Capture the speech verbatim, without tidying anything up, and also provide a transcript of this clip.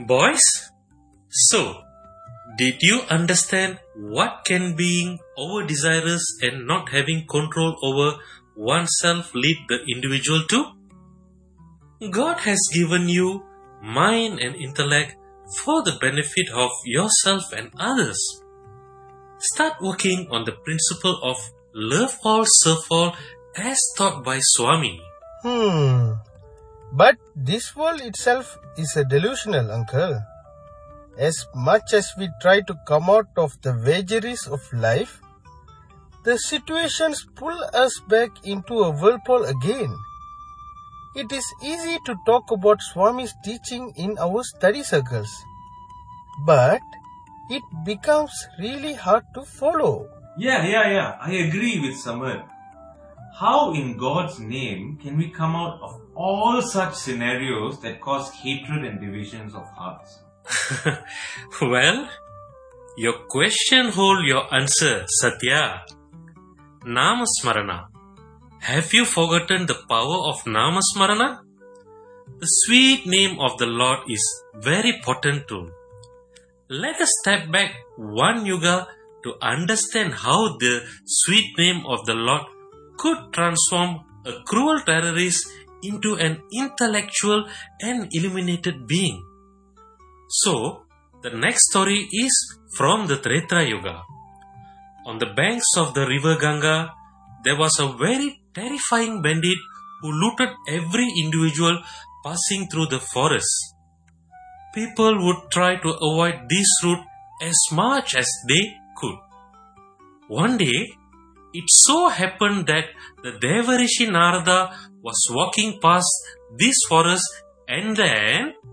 Boys, so did you understand what can being over desirous and not having control over oneself lead the individual to? God has given you mind and intellect for the benefit of yourself and others. Start working on the principle of love all, serve all as taught by Swami. Hmm. But this world itself is a delusional, uncle. As much as we try to come out of the vagaries of life, the situations pull us back into a whirlpool again. It is easy to talk about Swami's teaching in our study circles, but it becomes really hard to follow. Yeah, yeah, yeah. I agree with Samar. How in God's name can we come out of all such scenarios that cause hatred and divisions of hearts? Well, your question hold your answer, Satya. Namasmarana. Have you forgotten the power of Namasmarana? The sweet name of the Lord is very potent too. Let us step back one yuga to understand how the sweet name of the Lord could transform a cruel terrorist into an intellectual and illuminated being. So, the next story is from the Treta Yuga. On the banks of the river Ganga, there was a very terrifying bandit who looted every individual passing through the forest. People would try to avoid this route as much as they could. One day, it so happened that the Devarishi Narada was walking past this forest and then